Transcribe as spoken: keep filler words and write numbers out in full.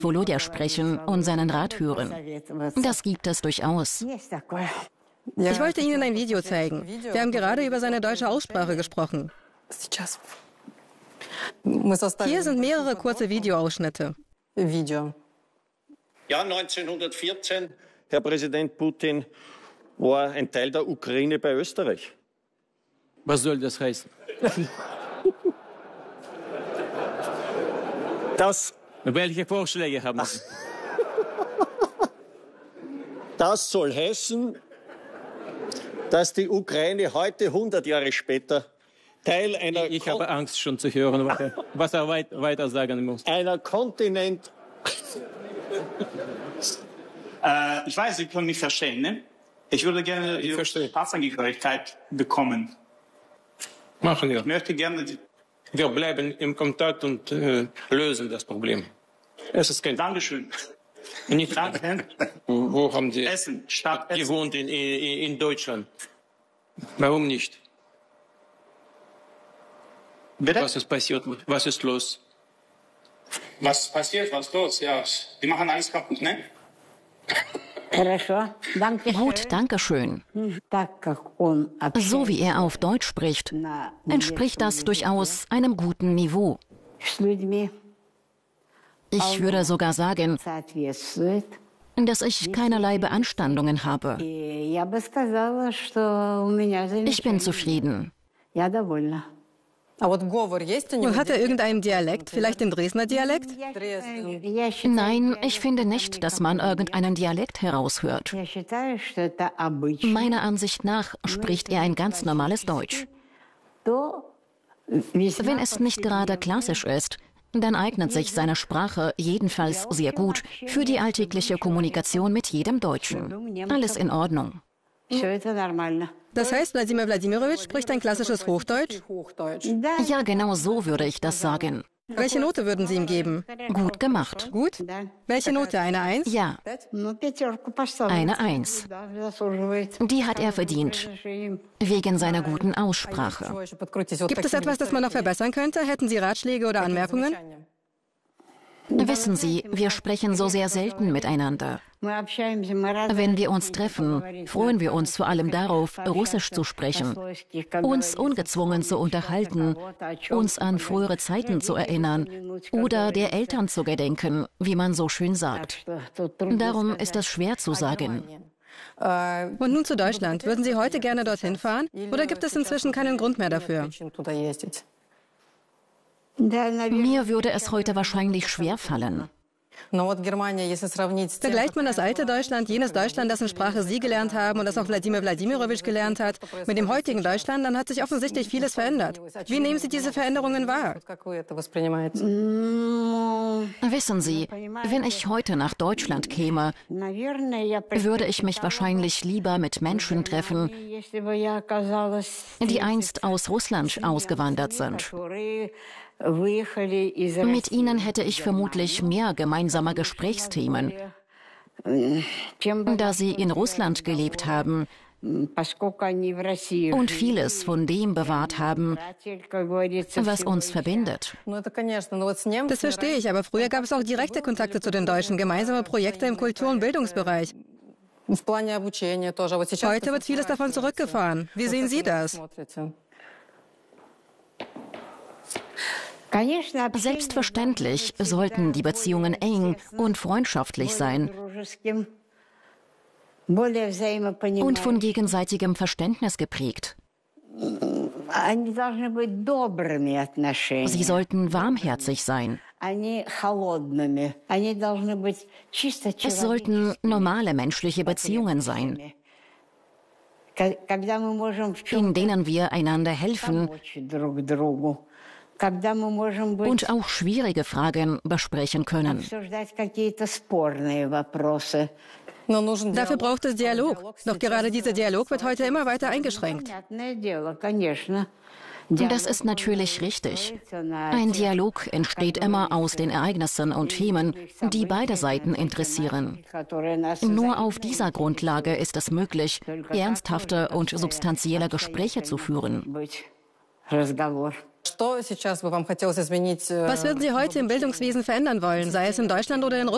Volodya sprechen und seinen Rat hören. Das gibt es durchaus. Ich wollte Ihnen ein Video zeigen. Wir haben gerade über seine deutsche Aussprache gesprochen. Hier sind mehrere kurze Videoausschnitte. Ja, neunzehnhundertvierzehn, Herr Präsident Putin, war ein Teil der Ukraine bei Österreich. Was soll das heißen? Das, Welche Vorschläge haben Sie? das soll heißen, dass die Ukraine heute, hundert Jahre später, Teil einer, Ich habe Angst schon zu hören, was er weit, weiter sagen muss. einer Kontinent... Äh, ich weiß, Sie können mich verstehen, ne? Ich würde gerne Ihre Staatsangehörigkeit bekommen. Machen wir. Ich möchte gerne... Die Wir bleiben im Kontakt und äh, lösen das Problem. Es ist kein Dankeschön. Nicht, Danke. wo haben Sie Essen, Stadt Essen. gewohnt in, in, in Deutschland? Warum nicht? Bitte? Was ist passiert? Was ist los? Was passiert? Was ist los? Ja, die machen alles kaputt, ne? Gut, danke schön. So wie er auf Deutsch spricht, entspricht das durchaus einem guten Niveau. Ich würde sogar sagen, dass ich keinerlei Beanstandungen habe. Ich bin zufrieden. Hat er irgendeinen Dialekt, vielleicht den Dresdner Dialekt? Nein, ich finde nicht, dass man irgendeinen Dialekt heraushört. Meiner Ansicht nach spricht er ein ganz normales Deutsch. Wenn es nicht gerade klassisch ist, dann eignet sich seine Sprache jedenfalls sehr gut für die alltägliche Kommunikation mit jedem Deutschen. Alles in Ordnung. Das heißt, Wladimir Wladimirovich spricht ein klassisches Hochdeutsch? Ja, genau so würde ich das sagen. Welche Note würden Sie ihm geben? Gut gemacht. Gut? Welche Note? Eine Eins? Ja, eine Eins. Die hat er verdient, wegen seiner guten Aussprache. Gibt es etwas, das man noch verbessern könnte? Hätten Sie Ratschläge oder Anmerkungen? Wissen Sie, wir sprechen so sehr selten miteinander. Wenn wir uns treffen, freuen wir uns vor allem darauf, Russisch zu sprechen, uns ungezwungen zu unterhalten, uns an frühere Zeiten zu erinnern oder der Eltern zu gedenken, wie man so schön sagt. Darum ist es schwer zu sagen. Und nun zu Deutschland. Würden Sie heute gerne dorthin fahren? Oder gibt es inzwischen keinen Grund mehr dafür? Mir würde es heute wahrscheinlich schwer fallen. Vergleicht man das alte Deutschland, jenes Deutschland, dessen Sprache Sie gelernt haben und das auch Wladimir Wladimirovich gelernt hat, mit dem heutigen Deutschland, dann hat sich offensichtlich vieles verändert. Wie nehmen Sie diese Veränderungen wahr? Wissen Sie, wenn ich heute nach Deutschland käme, würde ich mich wahrscheinlich lieber mit Menschen treffen, die einst aus Russland ausgewandert sind. Mit ihnen hätte ich vermutlich mehr gemeinsame Gesprächsthemen, da sie in Russland gelebt haben und vieles von dem bewahrt haben, was uns verbindet. Das verstehe ich, aber früher gab es auch direkte Kontakte zu den Deutschen, gemeinsame Projekte im Kultur- und Bildungsbereich. Heute wird vieles davon zurückgefahren. Wie sehen Sie das? Selbstverständlich sollten die Beziehungen eng und freundschaftlich sein und von gegenseitigem Verständnis geprägt. Sie sollten warmherzig sein. Es sollten normale menschliche Beziehungen sein, in denen wir einander helfen und auch schwierige Fragen besprechen können. Dafür braucht es Dialog. Doch gerade dieser Dialog wird heute immer weiter eingeschränkt. Das ist natürlich richtig. Ein Dialog entsteht immer aus den Ereignissen und Themen, die beide Seiten interessieren. Nur auf dieser Grundlage ist es möglich, ernsthafte und substanzielle Gespräche zu führen. Was würden Sie heute im Bildungswesen verändern wollen, sei es in Deutschland oder in Russland?